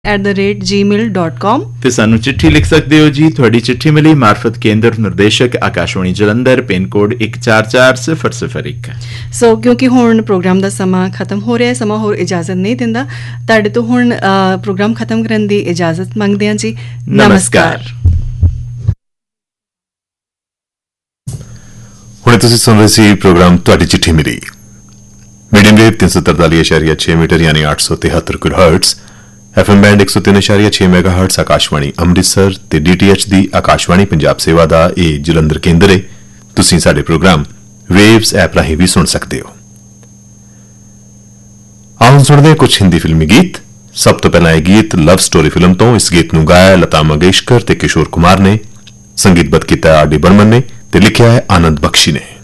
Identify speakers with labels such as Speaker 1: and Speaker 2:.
Speaker 1: gmail.com
Speaker 2: ਤੇ ਸਾਨੂੰ ਚਿੱਠੀ ਲਿਖ ਸਕਦੇ ਹੋ ਜੀ। ਤੁਹਾਡੀ ਚਿੱਠੀ ਮਿਲੀ ਮਾਰਫਤ ਕੇਂਦਰ ਨਿਰਦੇਸ਼ਕ ਆਕਾਸ਼ਵਾਣੀ ਜਲੰਧਰ, ਪਿੰਨ ਕੋਡ 144001।
Speaker 1: ਸੋ ਕਿਉਂਕਿ ਹੁਣ ਪ੍ਰੋਗਰਾਮ ਦਾ ਸਮਾਂ ਖਤਮ ਹੋ ਰਿਹਾ ਹੈ, ਸਮਾਂ ਹੋਰ ਇਜਾਜ਼ਤ ਨਹੀਂ ਦਿੰਦਾ, ਤੁਹਾਡੇ ਤੋਂ ਹੁਣ ਪ੍ਰੋਗਰਾਮ ਖਤਮ ਕਰਨ ਦੀ ਇਜਾਜ਼ਤ ਮੰਗਦੇ ਹਾਂ ਜੀ। ਨਮਸਕਾਰ।
Speaker 3: ਹੁਣ ਤੁਸੀਂ ਸੁਣ ਰਹੇ ਸੀ ਪ੍ਰੋਗਰਾਮ ਤੁਹਾਡੀ ਚਿੱਠੀ ਮਿਲੀ। ਮੀਡੀਅਮ ਵੇਵ 343.6 ਮੀਟਰ ਯਾਨੀ 873 kilohertz, FM band 103.6 ਮੈਗਾਹਰਟਜ਼ Akashvani Amritsar ਤੇ DTH ਦੀ ਆਕਾਸ਼ਵਾਣੀ ਪੰਜਾਬ ਸੇਵਾ ਦਾ ਇਹ ਜਲੰਧਰ ਕੇਂਦਰ ਹੈ। ਤੁਸੀਂ ਸਾਡੇ ਪ੍ਰੋਗਰਾਮ ਵੇਵਸ ਐਪ ਰਾਹੀਂ ਵੀ ਸੁਣ ਸਕਦੇ ਹੋ। ਆਓ ਸੁਣਦੇ ਹਾਂ ਕੁਝ ਹਿੰਦੀ ਫਿਲਮੀ ਗੀਤ। ਸਭ ਤੋਂ ਪਹਿਲਾਂ ਇਹ ਗੀਤ ਲਵ ਸਟੋਰੀ ਫਿਲਮ ਤੋਂ। ਇਸ ਗੀਤ ਨੂੰ ਗਾਇਆ ਲਤਾ ਮੰਗੇਸ਼ਕਰ ਤੇ ਕਿਸ਼ੋਰ ਕੁਮਾਰ ਨੇ, ਸੰਗੀਤਬੱਧ ਕੀਤਾ R.D. ਬਰਮਨ ਨੇ ਤੇ ਲਿਖਿਆ ਹੈ ਆਨੰਦ ਬਖਸ਼ੀ ਨੇ।